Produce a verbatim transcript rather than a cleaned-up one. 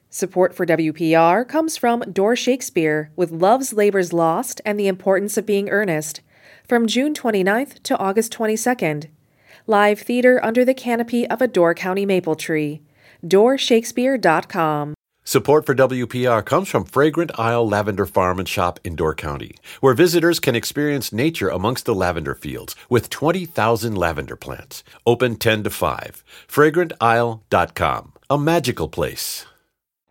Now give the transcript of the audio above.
Support for W P R comes from Door Shakespeare with Love's Labor's Lost and the Importance of Being Earnest, from June twenty-ninth to August twenty-second. Live theater under the canopy of a Door County maple tree. door shakespeare dot com. Support for W P R comes from Fragrant Isle Lavender Farm and Shop in Door County, where visitors can experience nature amongst the lavender fields with twenty thousand lavender plants. Open ten to five. fragrant isle dot com. A magical place.